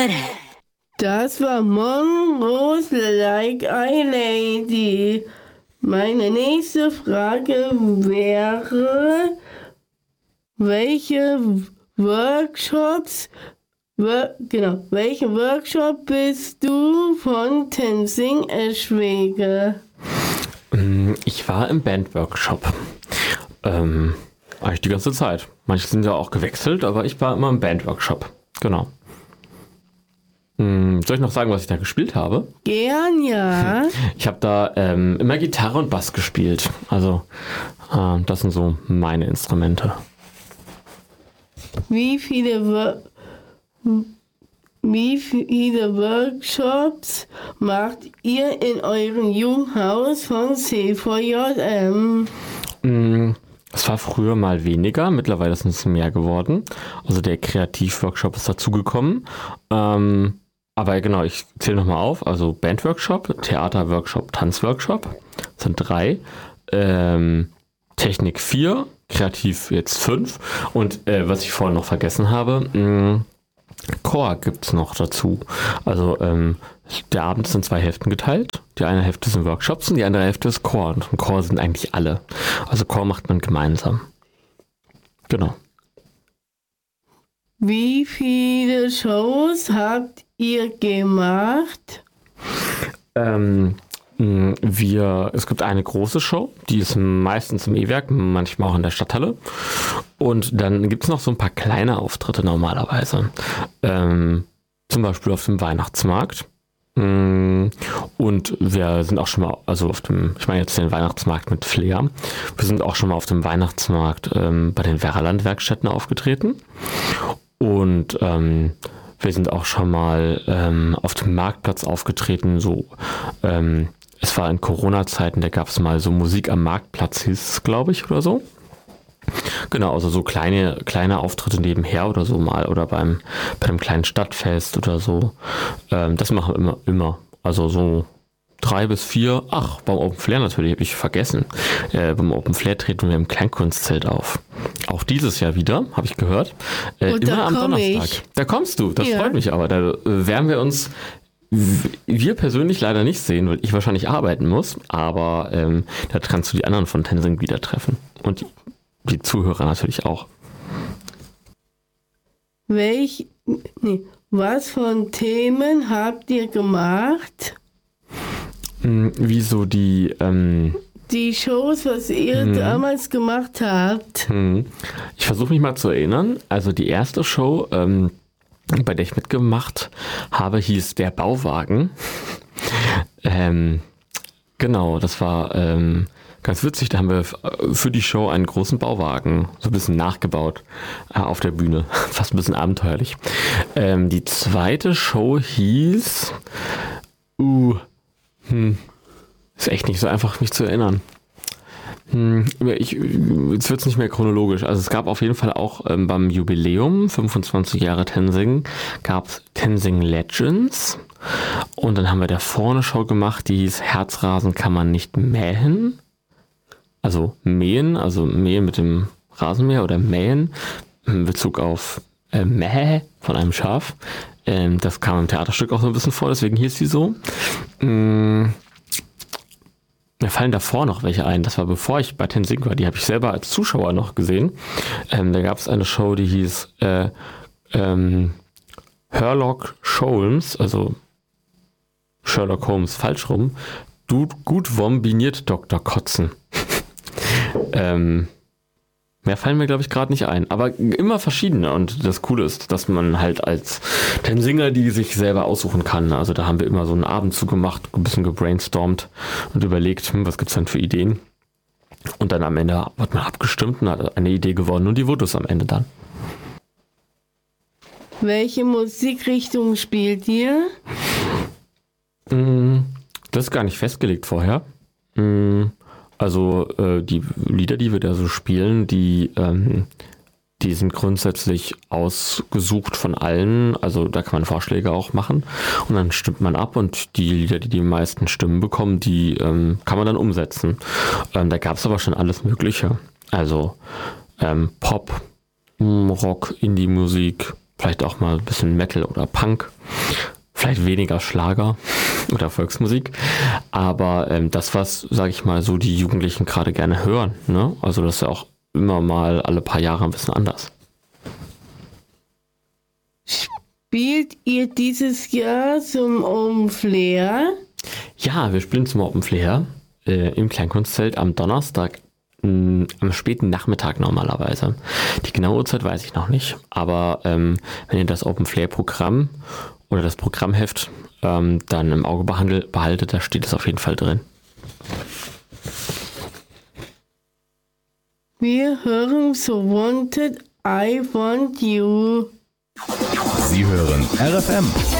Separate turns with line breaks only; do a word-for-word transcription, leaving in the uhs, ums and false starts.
Das war Monroe's Like a Lady. Meine nächste Frage wäre, welche Workshops, wor- genau, welchen Workshop bist du von Tenzing Eschwege?
Ich war im Bandworkshop. Ähm, eigentlich die ganze Zeit. Manche sind ja auch gewechselt, aber ich war immer im Bandworkshop. Genau. Hm, soll ich noch sagen, was ich da gespielt habe?
Gern, ja.
Ich habe da ähm, immer Gitarre und Bass gespielt. Also äh, das sind so meine Instrumente.
Wie viele, Wo- wie viele Workshops macht ihr in eurem Jugendhaus von C V J M?
Es war früher mal weniger, mittlerweile sind es mehr geworden. Also der Kreativworkshop ist dazugekommen. Ähm, aber genau, ich zähle nochmal auf. Also Bandworkshop, Theaterworkshop, Tanzworkshop sind drei. Ähm, Technik vier, Kreativ jetzt fünf. Und äh, was ich vorhin noch vergessen habe, mh, Chor gibt es noch dazu. Also ähm, der Abend ist in zwei Hälften geteilt. Die eine Hälfte sind Workshops und die andere Hälfte ist Chor. Und im Chor sind eigentlich alle. Also Chor macht man gemeinsam. Genau.
Wie viele Shows habt ihr gemacht?
Ähm, mh, wir, es gibt eine große Show, die ist meistens im E-Werk, manchmal auch in der Stadthalle. Und dann gibt es noch so ein paar kleine Auftritte normalerweise. Ähm, zum Beispiel auf dem Weihnachtsmarkt. Mm, Und wir sind auch schon mal, also auf dem, ich meine jetzt den Weihnachtsmarkt mit Flair. Wir sind auch schon mal auf dem Weihnachtsmarkt ähm, bei den Werraland-Werkstätten aufgetreten. Und ähm, wir sind auch schon mal ähm, auf dem Marktplatz aufgetreten. So, ähm, es war in Corona-Zeiten, da gab es mal so Musik am Marktplatz, hieß es, glaube ich, oder so. Genau, also so kleine, kleine Auftritte nebenher oder so mal oder beim, bei einem kleinen Stadtfest oder so. Ähm, das machen wir immer, immer. Also so drei bis vier. Ach, beim Open Flair natürlich, habe ich vergessen. Äh, beim Open Flair treten wir im Kleinkunstzelt auf. Auch dieses Jahr wieder, habe ich gehört. Äh,
Und da
immer am
komm
Donnerstag.
ich.
Da kommst du, das
Ja.
freut mich aber. Da äh, werden wir uns w- wir persönlich leider nicht sehen, weil ich wahrscheinlich arbeiten muss, aber ähm, da kannst du die anderen von Tenzing wieder treffen. Und die, die Zuhörer natürlich auch.
Welch, nee, was von Themen habt ihr gemacht?
Hm, Wie so die, ähm,
Die Shows, was ihr damals gemacht habt.
hm, ich versuche mich mal zu erinnern. Also die erste Show, ähm, bei der ich mitgemacht habe, hieß Der Bauwagen. ähm, genau, das war ähm, ganz witzig. Da haben wir f- für die Show einen großen Bauwagen so ein bisschen nachgebaut äh, auf der Bühne. Fast ein bisschen abenteuerlich. Ähm, die zweite Show hieß... Uh, hm, ist echt nicht so einfach, mich zu erinnern. Hm, Ich, jetzt wird es nicht mehr chronologisch. Also es gab auf jeden Fall auch ähm, beim Jubiläum, fünfundzwanzig Jahre Tenzing, gab es Tenzing Legends. Und dann haben wir da vorne Show gemacht, die hieß Herzrasen kann man nicht mähen. Also mähen, also mähen mit dem Rasenmäher oder mähen in Bezug auf äh, Mäh von einem Schaf. Ähm, das kam im Theaterstück auch so ein bisschen vor, deswegen hieß die so. Mm, Mir fallen davor noch welche ein. Das war bevor ich bei Tenzing war. Die habe ich selber als Zuschauer noch gesehen. Ähm, da gab es eine Show, die hieß äh, ähm, Sherlock Holmes, also Sherlock Holmes falsch rum. Du, gut wombiniert Doktor Kotzen. ähm, mehr fallen mir, glaube ich, gerade nicht ein. Aber immer verschiedene. Und das Coole ist, dass man halt als Tenzinger die sich selber aussuchen kann. Also da haben wir immer so einen Abend zugemacht, ein bisschen gebrainstormt und überlegt, hm, was gibt's denn für Ideen? Und dann am Ende wird man abgestimmt und hat eine Idee gewonnen und die wurde es am Ende dann.
Welche Musikrichtung spielt ihr?
Mm, Das ist gar nicht festgelegt vorher. Mm, Also äh, die Lieder, die wir da so spielen, die, ähm, die sind grundsätzlich ausgesucht von allen. Also da kann man Vorschläge auch machen und dann stimmt man ab und die Lieder, die die meisten Stimmen bekommen, die ähm, kann man dann umsetzen. Ähm, da gab es aber schon alles Mögliche. Also ähm, Pop, mm, Rock, Indie-Musik, vielleicht auch mal ein bisschen Metal oder Punk, vielleicht weniger Schlager oder Volksmusik, aber ähm, das, was, sage ich mal, so die Jugendlichen gerade gerne hören, ne? Also das ist ja auch immer mal alle paar Jahre ein bisschen anders.
Spielt ihr dieses Jahr zum Open Flair?
Ja, wir spielen zum Open Flair äh, im Kleinkunstzelt am Donnerstag, mh, am späten Nachmittag normalerweise. Die genaue Uhrzeit weiß ich noch nicht, aber ähm, wenn ihr das Open Flair Programm oder das Programmheft ähm, dann im Auge behandelt, behaltet, da steht es auf jeden Fall drin.
Wir hören So Wanted, I Want You.
Sie hören R F M